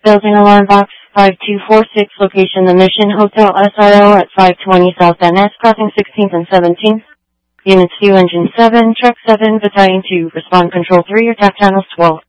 Building alarm box 5246, location the Mission Hotel SRO at 520 South NS, crossing 16th and 17th. Units 2, Engine 7, Truck 7, Battalion 2, Respond Control 3, attack channels 12.